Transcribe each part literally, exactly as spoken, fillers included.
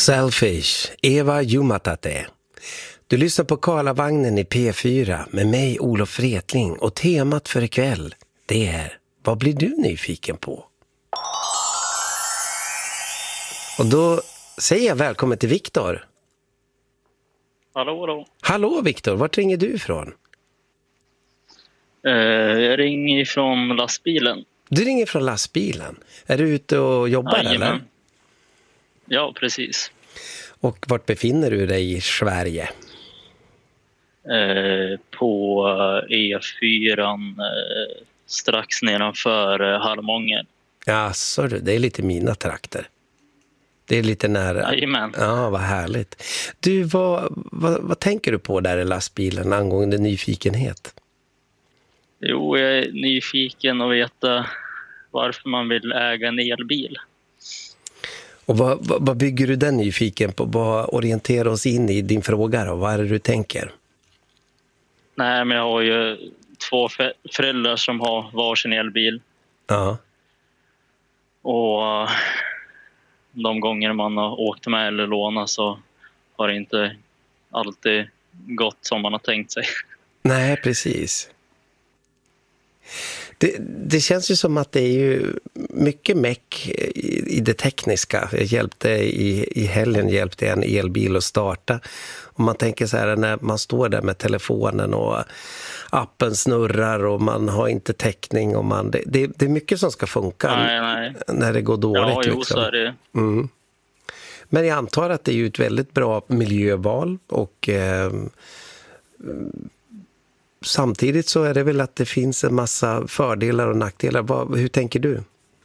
Selfish, Eva Jumatate. Du lyssnar på Karlavagnen i P fyra med mig, Olof Wretling, och temat för ikväll, det är: vad blir du nyfiken på? Och då säger jag välkommen till Viktor. Hallå, hallå. Hallå Viktor, vart ringer du ifrån? Uh, jag ringer ifrån lastbilen. Du ringer från lastbilen. Är du ute och jobbar? Jajamän. Eller? Ja, precis. Och vart befinner du dig i Sverige? Uh, på E fyra, uh, strax nedanför uh, Harmånger. Ja, så det är lite mina trakter. Det är lite nära. Jajamän. Ja, vad härligt. Du, vad, vad, vad tänker du på där i lastbilen angående nyfikenhet? Jo, jag är nyfiken och veta varför man vill äga en elbil. Och vad, vad, vad bygger du den nyfiken på? Vad orienterar oss in i din fråga då? Vad är det du tänker? Nej, men jag har ju två föräldrar som har varsin elbil. Ja. Och de gånger man har åkt med eller lånat så har det inte alltid gått som man har tänkt sig. Nej, precis. Det, det känns ju som att det är ju mycket meck i, i det tekniska. Jag hjälpte i, i helgen hjälpte jag en elbil att starta. Och man tänker så här, när man står där med telefonen och appen snurrar och man har inte täckning. Och man, det, det, det är mycket som ska funka nej, nej. när det går dåligt. Ja, jo, liksom. Så är det. Mm. Men jag antar att det är ju ett väldigt bra miljöval och... Eh, samtidigt så är det väl att det finns en massa fördelar och nackdelar. Vad, hur tänker du?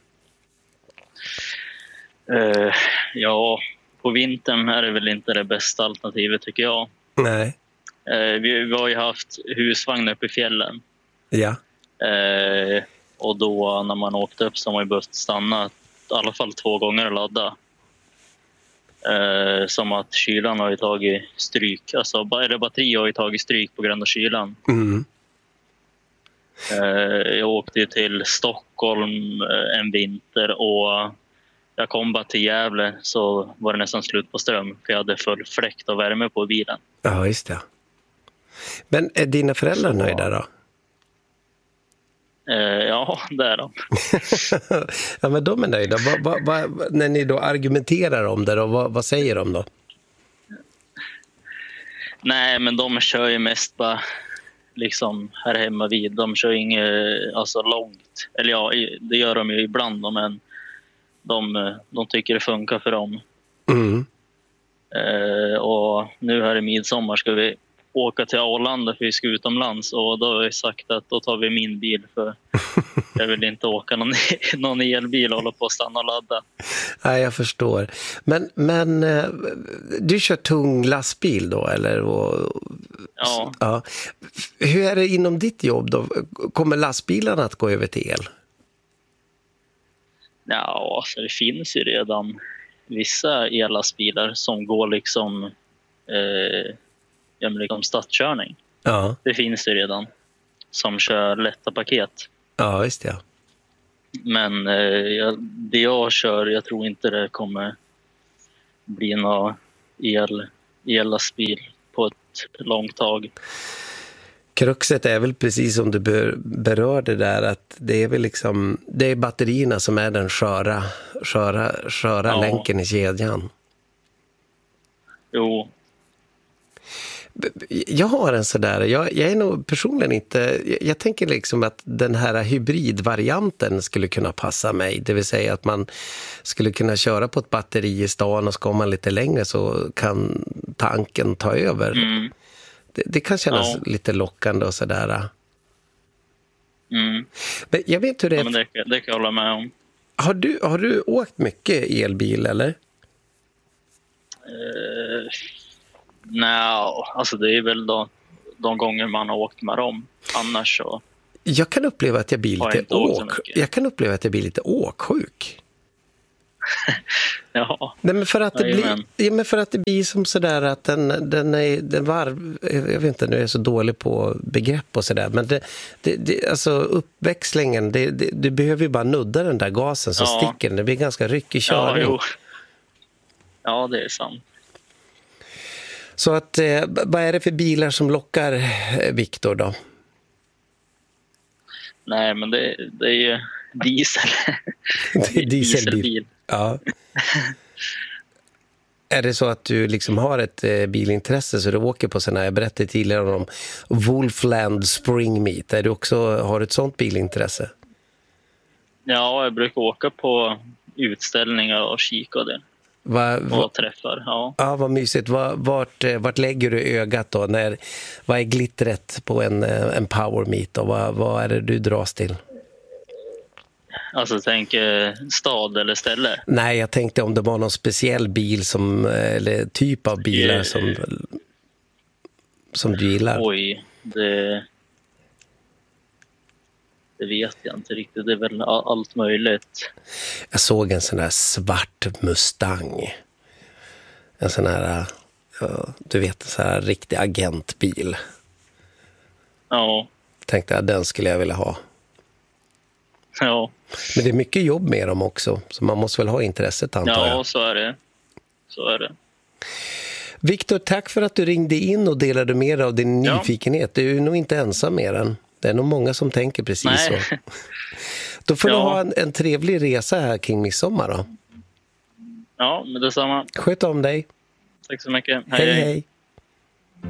Uh, ja, på vintern är det väl inte det bästa alternativet tycker jag. Nej. Uh, vi, vi har ju haft husvagn uppe i fjällen. Ja. Uh, och då när man åkte upp så har man ju behövt stanna i alla fall två gånger och ladda. Uh, som att kylan har ju tagit stryk. Alltså, eller batteri har ju tagit stryk på grund av kylan. Mm. Uh, jag åkte till Stockholm uh, en vinter och jag kom bara till Gävle så var det nästan slut på ström. För jag hade full fläkt och värme på bilen. Ja, just det. Men är dina föräldrar så, nöjda då? Uh, ja, det är de. Ja, men de är nöjda. Va, va, va, när ni då argumenterar om det, då, vad, vad säger de då? Nej, men de kör ju mest bara liksom här hemma vid. De kör inget alltså långt. Eller ja, det gör de ju ibland då, men de, de tycker det funkar för dem. Mm. Uh, och nu här i midsommar ska vi åka till Arlanda för vi ska utomlands och då har jag sagt att då tar vi min bil för jag vill inte åka någon, någon elbil och hålla på att stanna och ladda. Nej, jag förstår. Men, men du kör tung lastbil då, eller? Och, ja. ja. Hur är det inom ditt jobb då? Kommer lastbilarna att gå över till el? Ja, alltså det finns ju redan vissa ellastbilar som går liksom... Eh, Ja, men liksom stadskörning. Ja. Det finns det redan. Som kör lätta paket. Ja, just det. Men eh, jag, det jag kör, jag tror inte det kommer bli någon el, ellastbil på ett långt tag. Kruxet är väl precis som du ber, berörde där, att det är väl liksom, det är batterierna som är den sköra, sköra, sköra ja. länken i kedjan. Jo. Jag har en sådär, jag, jag är nog personligen inte, jag, jag tänker liksom att den här hybridvarianten skulle kunna passa mig, det vill säga att man skulle kunna köra på ett batteri i stan och ska man lite längre så kan tanken ta över. Mm. Det, det kan kännas ja. lite lockande och sådär. Mm. Men jag vet hur det är. Ja, men det, det kan jag hålla med om. Har du, har du åkt mycket elbil eller? Uh... Nej, alltså det är väl då, de gånger man har åkt med dem. Annars så... Jag kan uppleva att jag blir lite åk. Jag kan uppleva att jag blir lite åksjuk. ja. Nej, men för att det ja, blir ja, men för att det blir som så där att den den är den varv, jag vet inte, nu är jag så dålig på begrepp och så där, men det, det, det alltså uppväxlingen, det, det, du behöver ju bara nudda den där gasen så ja. sticker den. Det blir ganska ryckig körning. Ja, jo. Ja, det är sant. Så att, eh, vad är det för bilar som lockar eh, Viktor då? Nej, men det, det är ju diesel. Det är dieselbil. Dieselbil. Ja. Är det så att du liksom har ett eh, bilintresse så du åker på sådana här, jag berättade tidigare om Wolfland Spring Meet. Är du också, har du ett sånt bilintresse? Ja, jag brukar åka på utställningar och kika det. Va, va, och träffar, ja. Ja, vad mysigt. Va, vart, vart lägger du ögat då? När, vad är glittret på en, en power meet då? Vad, vad är det du dras till? Alltså tänk stad eller ställe? Nej, jag tänkte om det var någon speciell bil som, eller typ av bilar Yeah. som, som du gillar. Oj, det, det vet jag inte riktigt. Det är väl allt möjligt. Jag såg en sån här svart Mustang. En sån här, ja, du vet, en sån här riktig agentbil. Ja. Tänkte jag, den skulle jag vilja ha. Ja. Men det är mycket jobb med dem också. Så man måste väl ha intresset, antar Ja, jag. så är det. Så är det. Viktor, tack för att du ringde in och delade med dig av din Ja. nyfikenhet. Du är nog inte ensam med den. Det är nog många som tänker precis Nej. så. Då får Ja. du ha en, en trevlig resa här kring midsommar då. Ja, men detsamma. Sköt om dig. Tack så mycket. Hej, hej.